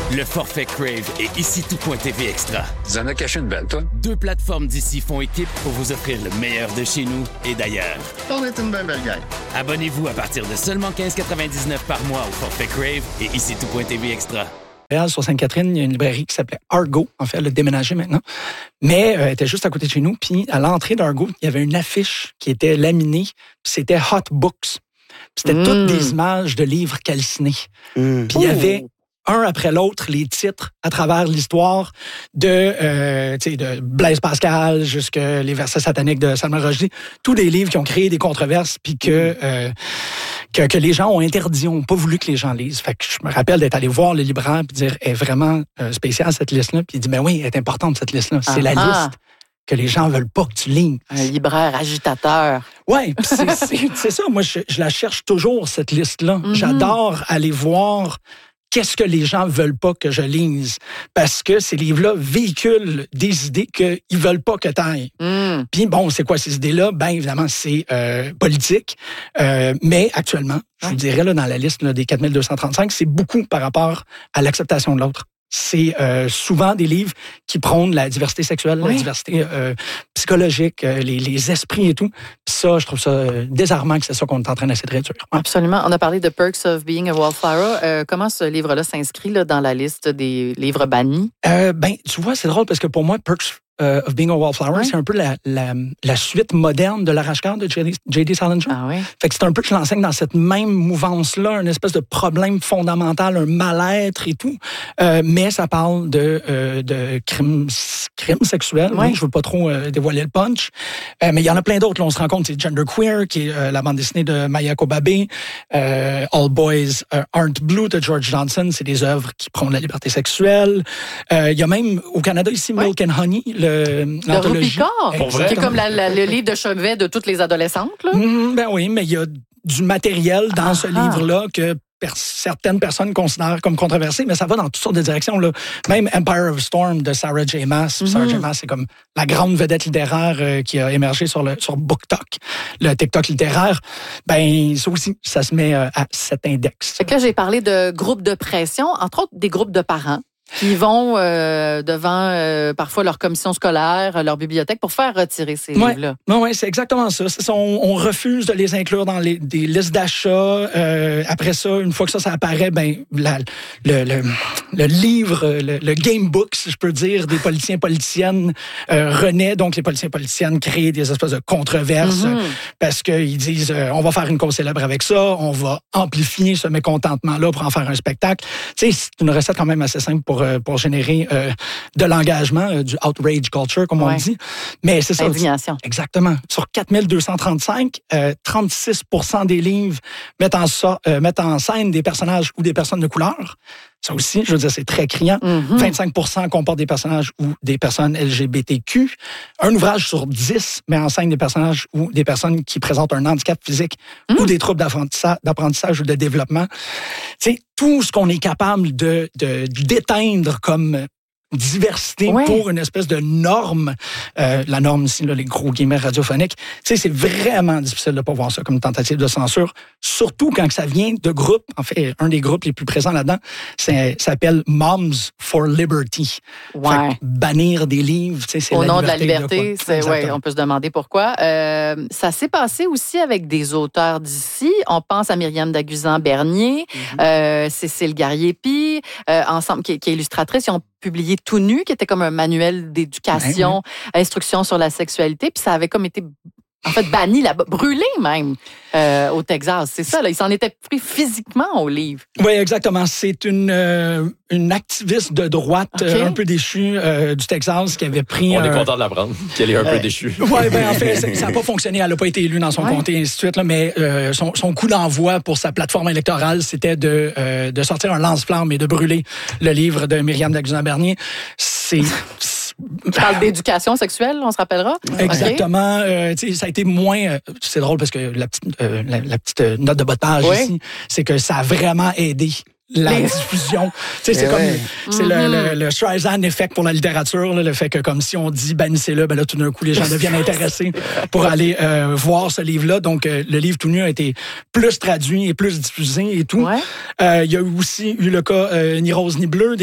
Le forfait Crave et ici tout.tv Extra. Tu en as caché une belle, toi? 2 plateformes d'ici font équipe pour vous offrir le meilleur de chez nous et d'ailleurs. On est une belle gang. Abonnez-vous à partir de seulement 15,99 par mois au forfait Crave et ici tout.tv Extra. Sur Sainte-Catherine, il y a une librairie qui s'appelait Argo. En fait, elle a déménagé maintenant. Mais elle était juste à côté de chez nous. Puis à l'entrée d'Argo, il y avait une affiche qui était laminée. Puis c'était Hot Books. Puis c'était toutes des images de livres calcinés. Puis il y avait un après l'autre les titres à travers l'histoire de Blaise Pascal jusqu'à les versets sataniques de Salman Rushdie. Tous des livres qui ont créé des controverses puis que les gens ont interdit, n'ont pas voulu que les gens lisent. Fait que je me rappelle d'être allé voir le libraire et dire est vraiment spéciale cette liste-là. Puis il dit oui, elle est importante cette liste-là. C'est la liste que les gens veulent pas que tu lises. Un libraire agitateur. Oui, c'est ça. Moi, je la cherche toujours, cette liste-là. J'adore aller voir qu'est-ce que les gens veulent pas que je lise. Parce que ces livres-là véhiculent des idées qu'ils veulent pas que tu ailles. Puis bon, c'est quoi ces idées-là? Bien, évidemment, c'est politique. Mais actuellement, je vous dirais, là, dans la liste là, des 4235, c'est beaucoup par rapport à l'acceptation de l'autre. C'est souvent des livres qui prônent la diversité sexuelle, la diversité psychologique, les esprits et tout. Puis ça, je trouve ça désarmant que c'est ça qu'on est en train d'essayer de réduire. Ouais. Absolument. On a parlé de Perks of Being a Wallflower. Comment ce livre-là s'inscrit là, dans la liste des livres bannis? Tu vois, c'est drôle parce que pour moi, Perks of Being a Wallflower, c'est un peu la suite moderne de l'Arrache-cœur de J.D. Salinger. Ah oui? Fait que c'est un peu que je l'enseigne dans cette même mouvance-là, une espèce de problème fondamental, un mal-être et tout. Mais ça parle de crimes sexuels. Oui. Je veux pas trop dévoiler le punch. Mais il y en a plein d'autres. Là, on se rend compte, c'est Genderqueer, qui est la bande dessinée de Maya Kobabe. All Boys Aren't Blue de George Johnson. C'est des œuvres qui prônent la liberté sexuelle. Il y a même au Canada ici, Milk and Honey, le Rupicard, qui est comme le livre de chevet de toutes les adolescentes. Là. Oui, mais il y a du matériel dans ce livre-là que certaines personnes considèrent comme controversé, mais ça va dans toutes sortes de directions. Là. Même Empire of Storm de Sarah J. Maas. Sarah J. Maas, c'est comme la grande vedette littéraire qui a émergé sur BookTok, le TikTok littéraire. Ça aussi, ça se met à cet index. Fait que là, j'ai parlé de groupes de pression, entre autres des groupes de parents qui vont devant parfois leur commission scolaire, leur bibliothèque pour faire retirer ces livres-là. Oui, c'est exactement ça. On refuse de les inclure dans des listes d'achat. Après ça, une fois que ça apparaît, le livre, le game book, si je peux dire, des politiciens-politiciennes renaît. Donc, les politiciens-politiciennes créent des espèces de controverses parce qu'ils disent on va faire une cause célèbre avec ça, on va amplifier ce mécontentement-là pour en faire un spectacle. Tu sais, c'est une recette quand même assez simple pour générer de l'engagement, du outrage culture, comme on dit. Mais c'est ça. Indignation. Exactement. Sur 4235, 36% des livres mettent en scène des personnages ou des personnes de couleur. Ça aussi, je veux dire, c'est très criant. 25% comportent des personnages ou des personnes LGBTQ. Un ouvrage sur 10 met en scène des personnages ou des personnes qui présentent un handicap physique ou des troubles d'apprentissage ou de développement. Tu sais, tout ce qu'on est capable de d'éteindre comme diversité pour une espèce de norme. La norme ici, là, les gros guillemets radiophoniques. Tu sais, c'est vraiment difficile de ne pas voir ça comme une tentative de censure, surtout quand ça vient de groupes. En fait, un des groupes les plus présents là-dedans s'appelle Moms for Liberty. Ouais. Fait que bannir des livres, tu sais, c'est au la nom liberté, de la liberté, là, on peut se demander pourquoi. Ça s'est passé aussi avec des auteurs d'ici. On pense à Myriam Daguzan-Bernier, Cécile Garriépi, ensemble, qui est illustratrice. Ils ont publié Tout nu, qui était comme un manuel d'éducation, instruction sur la sexualité, puis ça avait comme été banni là-bas, brûlé même au Texas. C'est ça, là, il s'en était pris physiquement au livre. Oui, exactement. C'est une activiste de droite un peu déchue du Texas qui avait pris... On est content de l'apprendre, qu'elle est un peu déchue. Oui, en fait, ça n'a pas fonctionné. Elle n'a pas été élue dans son comté, et ainsi de suite. Là, mais son coup d'envoi pour sa plateforme électorale, c'était de sortir un lance-flamme et de brûler le livre de Myriam Daguzan-Bernier. Tu parles d'éducation sexuelle, on se rappellera? Exactement. Ça a été moins... c'est drôle parce que la petite note de bas de page ici, c'est que ça a vraiment aidé la diffusion. C'est comme c'est le Streisand effect pour la littérature, là, le fait que comme si on dit bannissez-le, là, tout d'un coup, les gens deviennent intéressés pour aller voir ce livre-là. Donc, le livre Tout nu a été plus traduit et plus diffusé et tout. Il y a aussi eu le cas Ni rose ni bleu